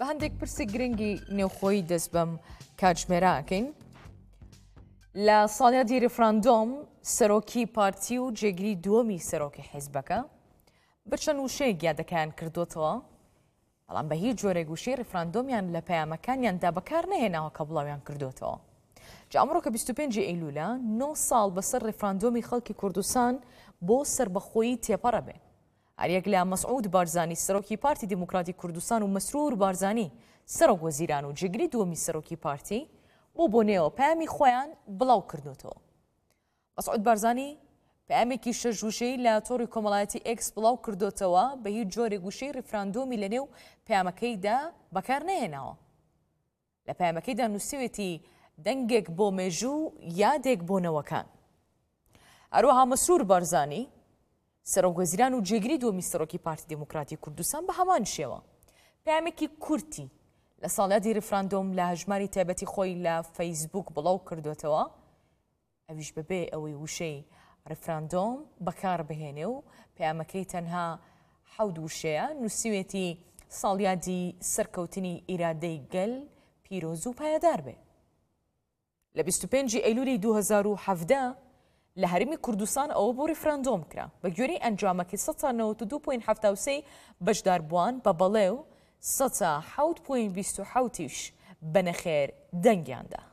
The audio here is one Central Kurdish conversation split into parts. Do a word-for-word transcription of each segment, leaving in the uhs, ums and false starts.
بە هەندێک پرسی گرنگی نێوخۆیی دەست بەم کاتژمێراکەین. لە ساڵیادی ریفراندۆم سەرۆکی پارتی و جێگیری دووەمی سەرۆکی حیزبەکە بە چەند وشەیەک یادەکەیان کردوتەوە، بەڵام بە هیچ جۆرێک وشەی ریفراندۆمیان لە پەیامەکانیاندا بەکار نەهێناوە کە بڵاویان کردوتەوە. جا ئەمڕۆ کە بیست و پێنجی ئەیلولە نۆ ساڵ بەسەر ریفراندۆمی خەڵکی کوردستان بۆ سربەخۆیی تێپەڕە بێ. هەریەک لە مەسعود بارزانی سەرۆکی پارتی دیموکراتی کوردستان و مسرور بارزانی سەرۆک وەزیران و جێگیری دووەمی سەرۆکی پارتی بۆ بۆنێەوە پەیامی خۆیان بڵاو کردوتەوە. مەسعود بارزانی پەیامێکی شەش وشەی لە تۆڕی کۆمەڵایەتی ئێکس بڵاو کردوتەوە، بە هیچ جۆرێک وشەی ریفراندۆمی لە نێو پەیامەکەیدا بەکار نەهێناوە. لە پەیامەکەیدا نووسیوێتی دەنگێک بۆ مێژوو یادێک بۆ نەوەکان. هەروەها مسرور بارزانی سەرۆک وەزیران و جێگیری دووەمی سەرۆکی پارتی دیموکراتی کوردستان بە هەمان شێوە پەیامێکی کورتی لە ساڵیادی ریفراندۆم لە هەژماری تایبەتی خۆی لە فەیسبوک بڵاو کردوتەوە، ئەویش بەبێ ئەوەی وشەی ریفراندۆم بەکار بهێنێ و پەیامەکەی تەنها حەود وشەیە. نووسیوێتی ساڵیادی سەرکەوتنی ئیرادەی گەل پیرۆز و پایەدار بێ. لە بیست و پێنجی ئەیلولی دوو هەزار و حەڤدە لە هەرێمی کوردستان ئەوە بۆ ریفراندۆم کرا بە گوێرەی ئەنجامەکەی سەد تا نەوەت و دوو پۆینت هەفتاد و سێ بەشداربووان بە بەڵێ و سەد تا حەوت پۆینت بیست و حەوتیش بەنەخێر دەنگیاندا.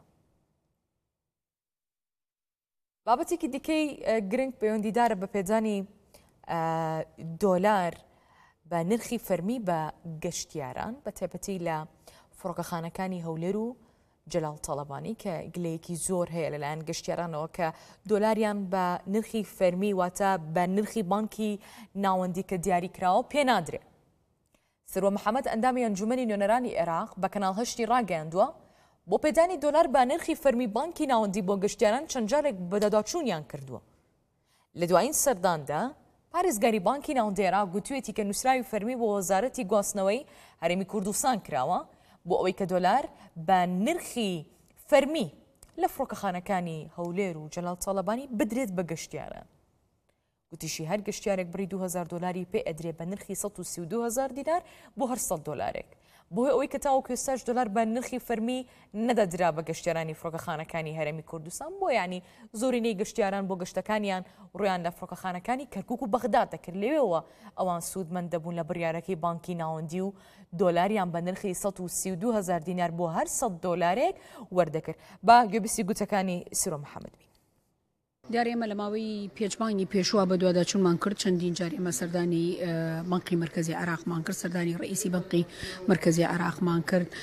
بابەتێکی دیکەی گرنگ پەیوەندیدارە بە پێدانی دۆلار بە نرخی فەرمی بە گەشتیاران بە تایبەتی لە فڕۆکەخانەکانی هەولێر و جەلال تەڵەبانی کە گلەیەکی زۆر هەیە لەلایەن گەشتیارانەوە کە دۆلاریان بە نرخی فەرمی واتە بە نرخی بانکی ناوەندی کە دیاری کراوە پێ نادرێ. سروە محەممەد ئەندامی ئەنجومەنی نوێنەرانی عێراق بە کەناڵ هەشتی ڕاگەیاندووە بۆ پێدانی دۆلار بە نرخی فەرمی بانکی ناوەندی بۆ گەشتیاران چەند جارێک بەدەداچوونیان کردووە. لە دوایین سەرداندا پارێزگاری بانکی ناوەندی عێراق گوتوێتی کە نووسراوی فەرمی بۆ وەزارەتی گواستنەوەی هەرێمی کوردستان کراوە بۆ ئەوەی کە دۆلار بە نرخی فەرمی لە فڕۆکەخانەکانی هەولێر و جەلال تەڵەبانی بدرێت بە گەشتیاران. گوتیشی هەر گەشتیارێک بڕی دوو هەزار دۆلاری پێ ئەدرێ بە نرخی سەد و سی و دوو هەزار دینار بۆ هەر سەد دۆلارێک، بۆی ئەوەی کە تاوەکو ئێستاش دۆلار بە نرخی فەرمی نەدەدرا بە گەشتیارانی فڕۆکەخانەکانی هەرێمی کوردستان، بۆ ینی زۆرینەی گەشتیاران بۆ گەشتەکانیان ڕویان لە فڕۆکەخانەکانی کەرکووک و بەغداد دەکرد، لەوێەوە ئەوان سوودمەند دەبوون لە بڕیارەکەی بانکی ناوەندی و دۆلاریان بە نرخی سەد و سی و دوو هەزار دینار بۆ هەر سەد دۆلارێک وەردەکرد. با گوێبیستی گوتەکانی سیرۆ محەممەد بین. دیارە ئێمە لە ماوەی پێچمانی پێشوە بە دوواداچوونمان کرد، چەندین جار ئێمە سەردانی بانقی مرکزی عێراقمان کرد، سەردانی ڕئیسی بانقی مرکزی عێراقمان کرد،